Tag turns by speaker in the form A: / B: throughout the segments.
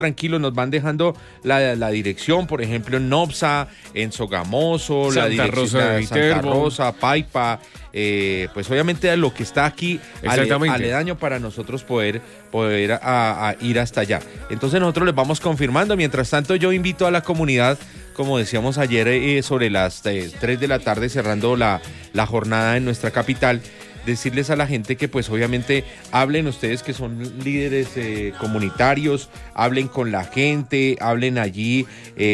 A: tranquilos, nos van dejando la dirección, por ejemplo, en Nopsa, en Sogamoso, la dirección de Santa Rosa, Paipa, pues obviamente lo que está aquí aledaño para nosotros poder a ir hasta allá. Entonces nosotros les vamos confirmando. Mientras tanto, yo invito a la comunidad, como decíamos ayer, sobre las 3 de la tarde, cerrando la jornada en nuestra capital, decirles a la gente que pues obviamente hablen ustedes que son líderes comunitarios, hablen con la gente, hablen allí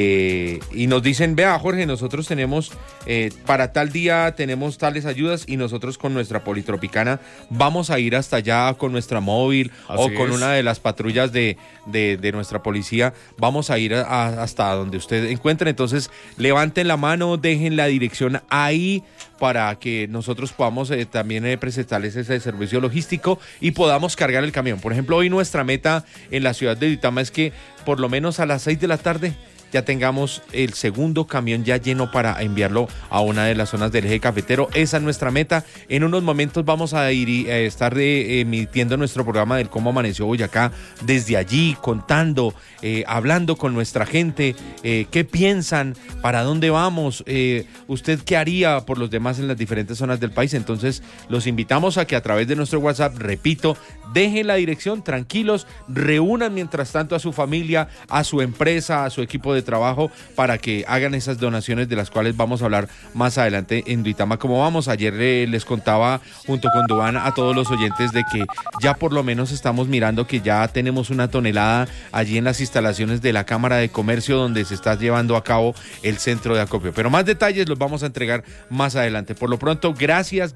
A: y nos dicen, vea Jorge, nosotros tenemos para tal día tenemos tales ayudas y nosotros con nuestra Politropicana vamos a ir hasta allá con nuestra móvil. Así o con una de las patrullas de nuestra policía, vamos a ir hasta donde usted encuentre. Entonces levanten la mano, dejen la dirección ahí para que nosotros podamos también presentarles ese servicio logístico y podamos cargar el camión. Por ejemplo, hoy nuestra meta en la ciudad de Duitama es que por lo menos a las 6 de la tarde ya tengamos el segundo camión ya lleno para enviarlo a una de las zonas del eje cafetero. Esa es nuestra meta. En unos momentos vamos a estar emitiendo nuestro programa del Cómo Amaneció Boyacá desde allí, contando, hablando con nuestra gente, qué piensan, para dónde vamos, usted qué haría por los demás en las diferentes zonas del país. Entonces los invitamos a que a través de nuestro WhatsApp, repito, dejen la dirección, tranquilos, reúnan mientras tanto a su familia, a su empresa, a su equipo de trabajo para que hagan esas donaciones de las cuales vamos a hablar más adelante en Duitama. Como vamos, ayer les contaba junto con Duván a todos los oyentes de que ya por lo menos estamos mirando que ya tenemos 1 tonelada allí en las instalaciones de la Cámara de Comercio donde se está llevando a cabo el centro de acopio. Pero más detalles los vamos a entregar más adelante. Por lo pronto, gracias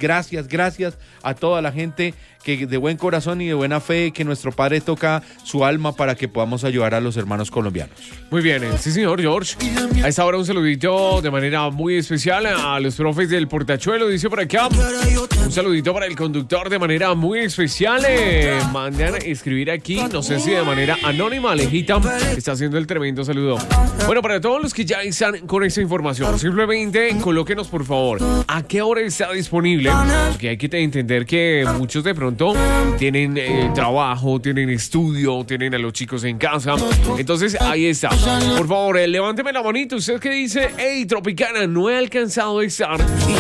A: a toda la gente que de buen corazón y de buena fe, que nuestro Padre toca su alma para que podamos ayudar a los hermanos colombianos.
B: Muy bien, sí señor George. A esta hora un saludito de manera muy especial a los profes del Portachuelo, dice por acá. Un saludito para el conductor de manera muy especial. Mandan a escribir aquí, no sé si de manera anónima, Alejita está haciendo el tremendo saludo. Bueno, para todos los que ya están con esa información, simplemente colóquenos por favor a qué hora está disponible, porque hay que entender que muchos de pronto tienen trabajo, tienen estudio, tienen a los chicos en casa. Entonces ahí está. Por favor, levánteme la manito. Usted que dice, hey, Tropicana, no he alcanzado a estar.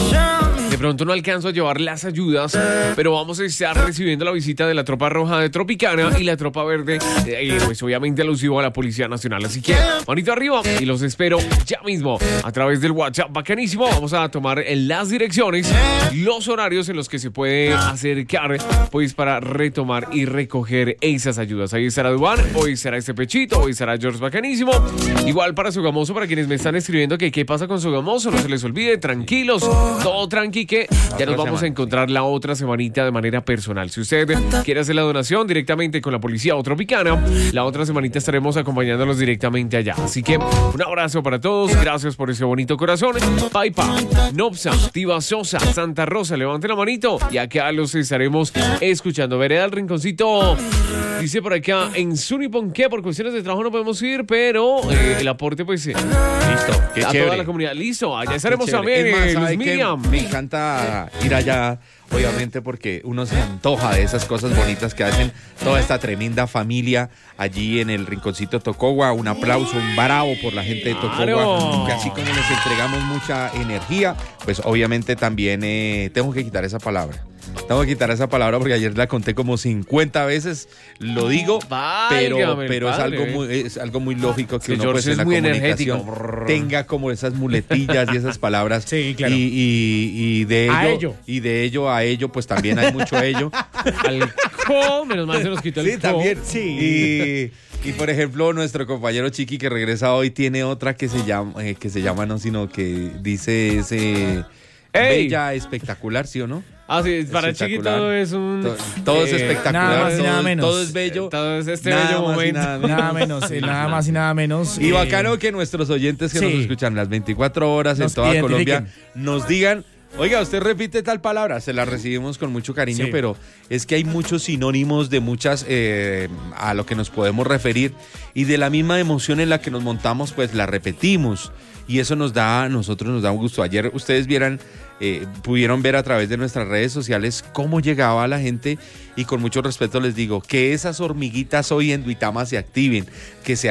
B: De pronto no alcanzo a llevar las ayudas, pero vamos a estar recibiendo la visita de la tropa roja de Tropicana y la tropa verde, pues obviamente alusivo a la Policía Nacional. Así que, manito arriba y los espero ya mismo a través del WhatsApp. Bacanísimo. Vamos a tomar las direcciones, los horarios en los que se puede acercar, pues para retomar y recoger esas ayudas. Ahí estará Duván, hoy será este Pechito, hoy será George Bacanísimo. Igual para Sogamoso, para quienes me están escribiendo que qué pasa con Sogamoso, no se les olvide, tranquilos, todo tranqui, que ya nos vamos a encontrar la otra semanita de manera personal. Si usted quiere hacer la donación directamente con la policía o Tropicana, la otra semanita estaremos acompañándolos directamente allá. Así que un abrazo para todos, gracias por ese bonito corazón. Paipa, Nopsa, Tibasosa, Santa Rosa, levante la manito y acá los estaremos escuchando. Vereda del Rinconcito dice por acá, en Sunipon, que por cuestiones de trabajo no podemos ir, pero el aporte pues listo,
A: qué
B: a
A: chévere.
B: Toda la comunidad, listo, allá estaremos también.
A: Es más,
B: Luz Miriam,
A: me encanta ir allá, obviamente porque uno se antoja de esas cosas bonitas que hacen toda esta tremenda familia allí en el Rinconcito Tocogua. Un aplauso, un bravo por la gente de Tocogua, que así como les entregamos mucha energía, pues obviamente también tengo que quitar esa palabra porque ayer la conté como 50 veces, lo digo, pero es algo muy lógico que uno pues en la comunicación tenga como esas muletillas y esas palabras. Sí, claro. Y de ello a ello pues también hay mucho ello.
B: Menos mal se nos quitó el
A: sí, también. Sí. Y por ejemplo, nuestro compañero Chiqui que regresa hoy tiene otra que se llama no, sino que dice ese bella espectacular, ¿sí o no?
B: Ah, sí, para Chiqui todo es un...
A: Todo es espectacular,
C: nada más y nada menos.
A: Todo es bello.
B: Todo es este bello momento.
C: Nada más y nada menos.
A: Y bacano que nuestros oyentes que nos escuchan las 24 horas en toda Colombia nos digan Oiga, usted repite tal palabra, se la recibimos con mucho cariño, sí. Pero es que hay muchos sinónimos de muchas a lo que nos podemos referir y de la misma emoción en la que nos montamos, pues la repetimos y eso a nosotros nos da un gusto. Ayer ustedes pudieron ver a través de nuestras redes sociales cómo llegaba la gente y con mucho respeto les digo que esas hormiguitas hoy en Duitama se activen, que se